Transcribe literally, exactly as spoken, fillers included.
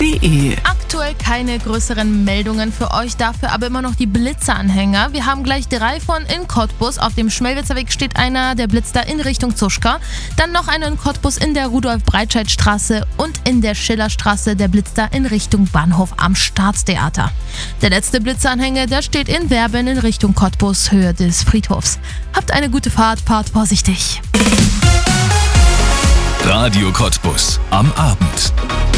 de. Aktuell keine größeren Meldungen für euch, dafür aber immer noch die Blitzeranhänger. Wir haben gleich drei von in Cottbus. Auf dem Schmelwitzer Weg steht einer, der blitzt da in Richtung Zuschka. Dann noch einer in Cottbus in der Rudolf-Breitscheid-Straße und in der Schillerstraße, der blitzt da in Richtung Bahnhof am Staatstheater. Der letzte Blitzeranhänger, der steht in Werben in Richtung Cottbus, Höhe des Friedhofs. Habt eine gute Fahrt, fahrt vorsichtig. Radio Cottbus am Abend.